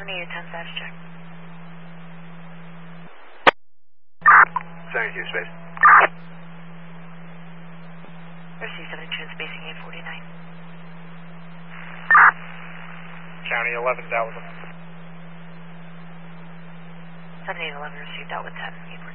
7810 status check. Thank you, space. Receive 7 inch spacing 849. County 11, Dallas. 7811 received out with 10, 849.